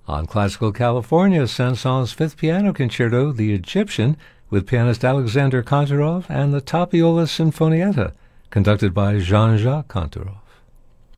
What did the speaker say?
On Classical California, Saint-Saëns' Fifth Piano Concerto, The Egyptian, with pianist Alexander Kantorov, and the Tapiola Sinfonietta, conducted by Jean-Jacques Kantorov.